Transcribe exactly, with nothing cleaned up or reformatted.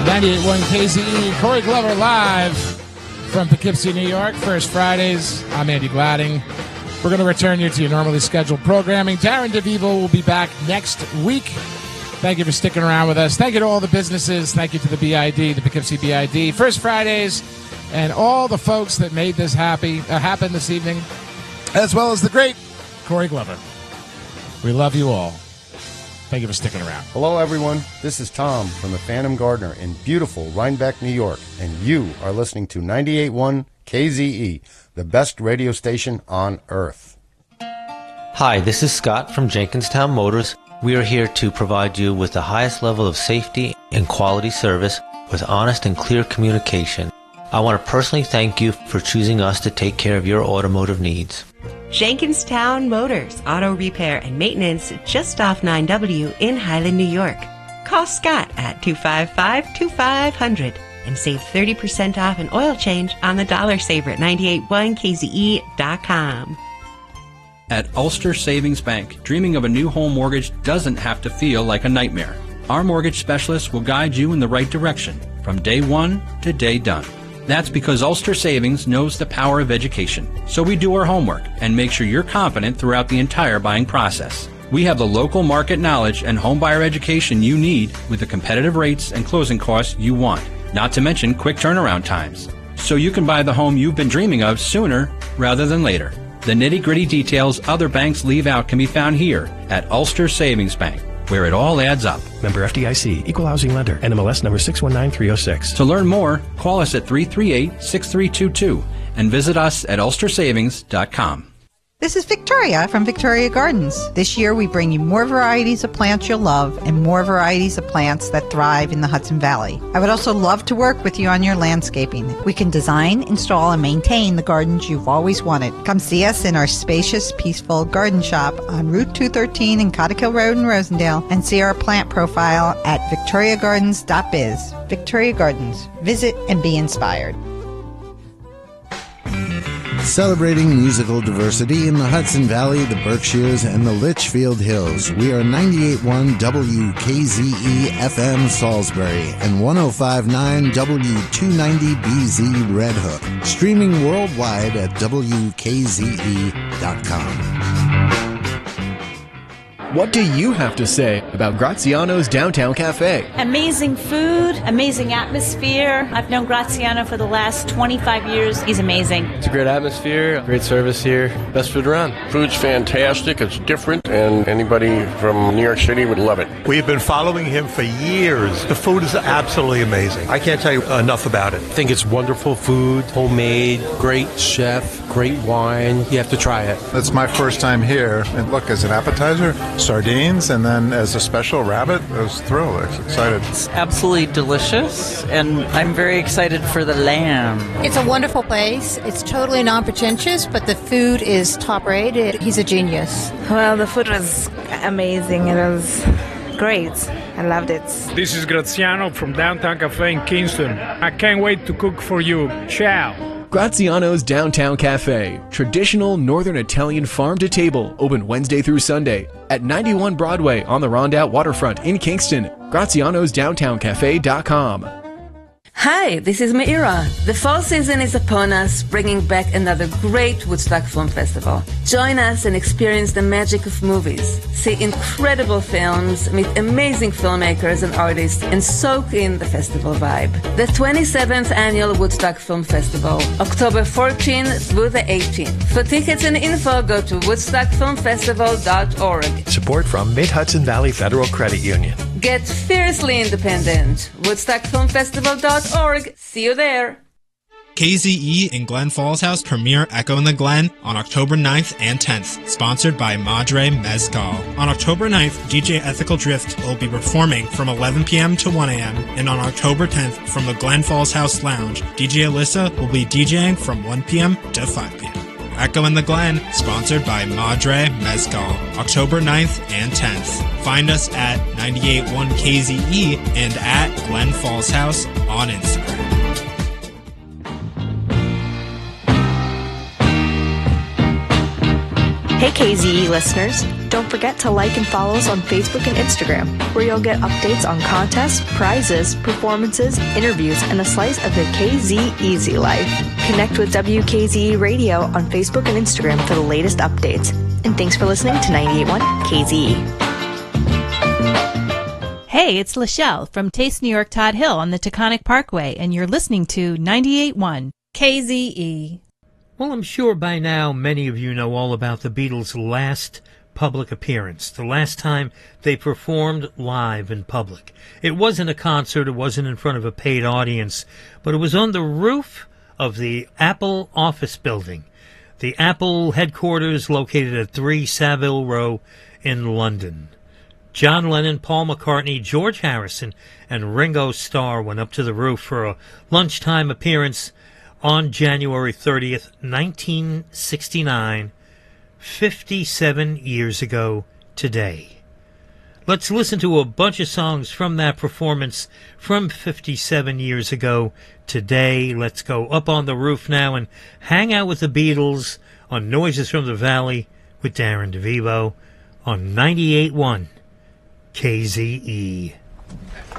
ninety-eight point one K Z E, Corey Glover live from Poughkeepsie, New York. First Fridays. I'm Andy Gladding. We're going to return you to your normally scheduled programming. Darren DeVivo will be back next week. Thank you for sticking around with us. Thank you to all the businesses. Thank you to the B I D, the Poughkeepsie B I D. First Fridays, and all the folks that made this happy uh, happen this evening, as well as the great Corey Glover. We love you all. Thank you for sticking around. Hello, everyone. This is Tom from the Phantom Gardener in beautiful Rhinebeck, New York, and you are listening to ninety-eight point one K Z E, the best radio station on earth. Hi, this is Scott from Jenkinstown Motors. We are here to provide you with the highest level of safety and quality service with honest and clear communication. I want to personally thank you for choosing us to take care of your automotive needs. Jenkinstown Motors, auto repair and maintenance just off nine W in Highland, New York. Call Scott at two five five, two five zero zero and save thirty percent off an oil change on the Dollar Saver at ninety-eight point one K Z E dot com. At Ulster Savings Bank, dreaming of a new home mortgage doesn't have to feel like a nightmare. Our mortgage specialists will guide you in the right direction from day one to day done. That's because Ulster Savings knows the power of education. So we do our homework and make sure you're confident throughout the entire buying process. We have the local market knowledge and homebuyer education you need with the competitive rates and closing costs you want, not to mention quick turnaround times. So you can buy the home you've been dreaming of sooner rather than later. The nitty-gritty details other banks leave out can be found here at Ulster Savings Bank, where it all adds up. Member F D I C, Equal Housing Lender, N M L S number six one nine three zero six. To learn more, call us at three three eight, six three two two and visit us at ulster savings dot com. This is Victoria from Victoria Gardens. This year we bring you more varieties of plants you'll love and more varieties of plants that thrive in the Hudson Valley. I would also love to work with you on your landscaping. We can design, install, and maintain the gardens you've always wanted. Come see us in our spacious, peaceful garden shop on Route two thirteen in Cottikill Road in Rosendale and see our plant profile at victoria gardens dot biz. Victoria Gardens. Visit and be inspired. Celebrating musical diversity in the Hudson Valley, the Berkshires, and the Litchfield Hills. We are ninety-eight point one W K Z E F M Salisbury and one oh five point nine W two ninety B Z Red Hook. Streaming worldwide at W K Z E dot com. What do you have to say about Graziano's Downtown Cafe? Amazing food, amazing atmosphere. I've known Graziano for the last twenty-five years. He's amazing. It's a great atmosphere, great service here, best food around. Food's fantastic, it's different, and anybody from New York City would love it. We've been following him for years. The food is absolutely amazing. I can't tell you enough about it. I think it's wonderful food, homemade, great chef, great wine. You have to try it. It's my first time here, and look, as an appetizer, sardines, and then as a special rabbit, I was thrilled. I was excited. It's absolutely delicious, and I'm very excited for the lamb. It's a wonderful place. It's totally non-pretentious, but the food is top-rated. He's a genius. Well, the food was amazing. It was great. I loved it. This is Graziano from Downtown Cafe in Kingston. I can't wait to cook for you. Ciao. Graziano's Downtown Cafe, traditional Northern Italian farm-to-table, open Wednesday through Sunday at ninety-one Broadway on the Rondout Waterfront in Kingston. Graziano's Downtown Cafe dot com. Hi, this is Meira. The fall season is upon us, bringing back another great Woodstock Film Festival. Join us and experience the magic of movies. See incredible films, meet amazing filmmakers and artists, and soak in the festival vibe. The twenty-seventh Annual Woodstock Film Festival, October fourteenth through the eighteenth. For tickets and info, go to woodstock film festival dot org. Support from Mid-Hudson Valley Federal Credit Union. Get fiercely independent. woodstock film festival dot org. See you there. K Z E and Glen Falls House premiere Echo in the Glen on October ninth and tenth, sponsored by Madre Mezcal. On October ninth, D J Ethical Drift will be performing from eleven p.m. to one a.m., and on October tenth, from the Glen Falls House Lounge, D J Alyssa will be DJing from one p.m. to five p.m. Echo in the Glen, sponsored by Madre Mezcal, October ninth and tenth. Find us at ninety-eight point one K Z E and at Glen Falls House on Instagram. Hey K Z E listeners, Don't forget to like and follow us on Facebook and Instagram, where you'll get updates on contests, prizes, performances, interviews, and a slice of the K Z Easy life. Connect with W K Z E Radio on Facebook and Instagram for the latest updates. And thanks for listening to ninety-eight point one K Z E. Hey, it's Lachelle from Taste New York Todd Hill on the Taconic Parkway, and you're listening to ninety-eight point one K Z E. Well, I'm sure by now many of you know all about the Beatles' last public appearance, the last time they performed live in public. It wasn't a concert, it wasn't in front of a paid audience, but it was on the roof of the Apple office building, the Apple headquarters located at three Savile Row in London. John Lennon, Paul McCartney, George Harrison, and Ringo Starr went up to the roof for a lunchtime appearance on January thirtieth, nineteen sixty-nine, fifty-seven years ago today. Let's listen to a bunch of songs from that performance from fifty-seven years ago today. Let's go up on the roof now and hang out with the Beatles on Noises from the Valley with Darren DeVivo on ninety-eight point one K Z E.